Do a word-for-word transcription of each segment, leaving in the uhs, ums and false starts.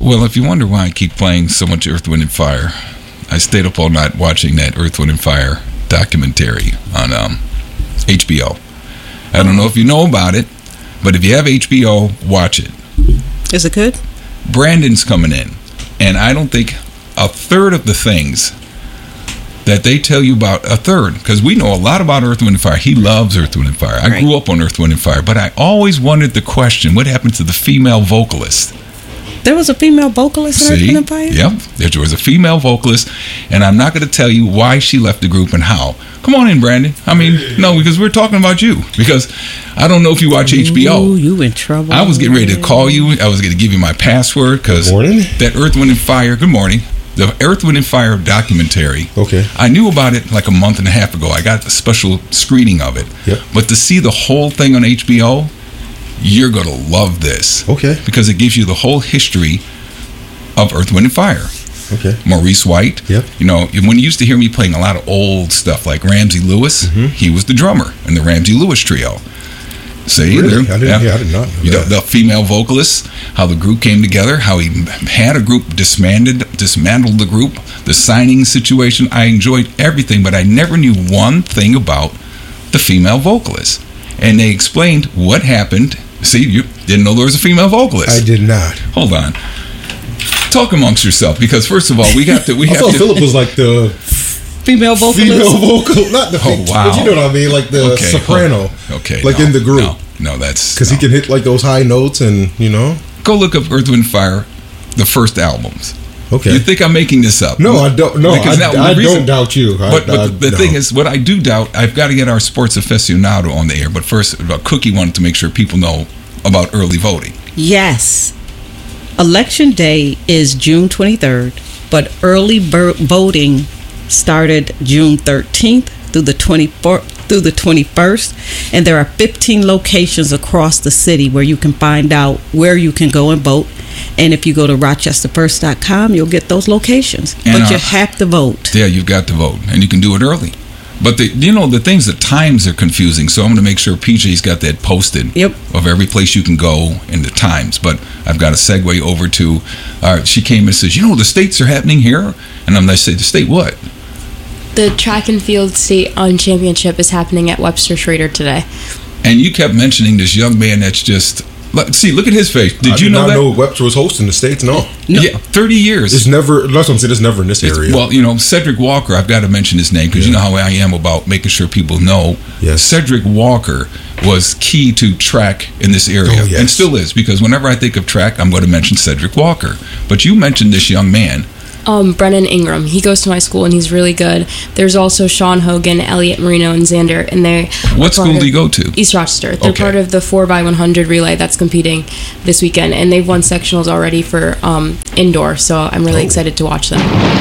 Well, if you wonder why I keep playing so much Earth, Wind and Fire, I stayed up all night watching that Earth, Wind and Fire documentary on um, H B O. I don't know if you know about it, but if you have H B O, watch it. Is it good? Brandon's coming in, and I don't think a third of the things that they tell you about, a third, because we know a lot about Earth, Wind and Fire. He loves Earth, Wind and Fire. I Right. grew up on Earth, Wind and Fire, but I always wondered the question, what happened to the female vocalist? There was a female vocalist in Earth, See? Wind and Fire? Yep. There was a female vocalist, and I'm not going to tell you why she left the group and how. Come on in, Brandon. I mean, no, because we're talking about you. Because I don't know if you watch H B O. Ooh, you in trouble. I was getting ready to call you. I was going to give you my password because that Earth, Wind and Fire, good morning, the Earth, Wind and Fire documentary. Okay. I knew about it like a month and a half ago. I got a special screening of it. Yep. But to see the whole thing on H B O, you're going to love this. Okay. Because it gives you the whole history of Earth, Wind and Fire. Okay. Maurice White. Yep. You know, when you used to hear me playing a lot of old stuff like Ramsey Lewis, Mhm. he was the drummer in the Ramsey Lewis trio. See, Really? there- I didn't, yeah. yeah, I did not know You know, that. the female vocalist, how the group came together, how he had a group disbanded, dismantled the group, the signing situation. I enjoyed everything, but I never knew one thing about the female vocalist. And they explained what happened. See, you didn't know there was a female vocalist. I did not. Hold on. Talk amongst yourself, because first of all, we got to. We I have thought to. Philip was like the Female vocalist? female vocal, not the Oh, wow. but you know what I mean, like the Okay, soprano. Okay, like no, in the group. No, no that's Because no. he can hit like those high notes, and you know. Go look up Earth, Wind and Fire, the first albums. Okay. You think I'm making this up? No, I don't. No, Because I, now, I the reason- don't doubt you. I, But, but I, the no. thing is, what I do doubt, I've got to get our sports aficionado on the air. But first, uh, Cookie wanted to make sure people know about early voting. Yes. Election day is June twenty-third, but early vo- voting started June thirteenth through the twenty-fourth through the twenty-first, and there are fifteen locations across the city where you can find out where you can go and vote. And if you go to rochester first dot com, you'll get those locations. And but you our- have to vote. Yeah, you've got to vote, and you can do it early. But the, you know, the things, the times are confusing. So I'm going to make sure P J's got that posted Yep. of every place you can go and the times. But I've got to segue over to, uh, she came and says, you know, the states are happening here. And I'm going to say, the state what? The track and field state on championship is happening at Webster Schrader today. And you kept mentioning this young man that's just, look- see, look at his face. Did I you did know not that? know Webster was hosting the states. No, No. Yeah, thirty years. it's never. That's what I'm saying. It's never in this It's- area. Well, you know, Cedric Walker, I've got to mention his name because you know how I am about making sure people know. Yes. Cedric Walker was key to track in this area, Oh, yes. and still is, because whenever I think of track, I'm going to mention Cedric Walker. But you mentioned this young man. Um, Brennan Ingram. He goes to my school and he's really good. There's also Sean Hogan, Elliot Marino, and Xander. And they What are school part do you of- go to? East Rochester. They're Okay. part of the four by one hundred relay that's competing this weekend. And they've won sectionals already for um, indoor. So I'm really Oh. excited to watch them.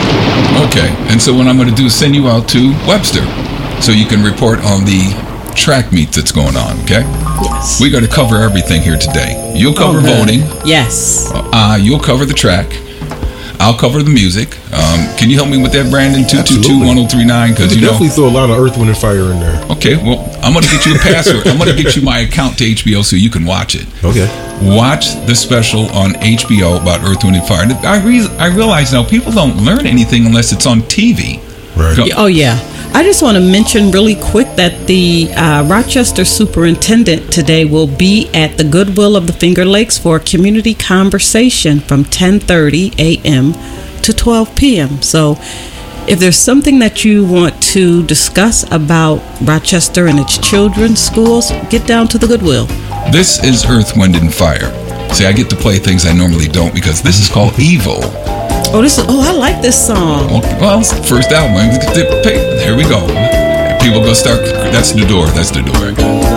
Okay, and so what I'm going to do is send you out to Webster so you can report on the track meet that's going on, okay? Yes. We got to cover everything here today. You'll cover Okay. voting. Yes. Uh, you'll cover the track. I'll cover the music. Um, can you help me with that, Brandon? two two two, one oh three nine, you because could you know. definitely throw a lot of Earth, Wind, and Fire in there. Okay, well, I'm going to get you a password. I'm going to get you my account to H B O so you can watch it. Okay. Watch the special on H B O about Earth, Wind, and Fire. I, re- I realize now people don't learn anything unless it's on T V. Right. Go- Oh, yeah. I just want to mention really quick that the uh, Rochester superintendent today will be at the Goodwill of the Finger Lakes for a community conversation from ten thirty a.m. to twelve p.m. So if there's something that you want to discuss about Rochester and its children's schools, get down to the Goodwill. This is Earth, Wind, and Fire. See, I get to play things I normally don't because this is called Evil. Oh, this is, oh, I like this song. Well, first album. Here we go. People go start. That's the door. That's the door.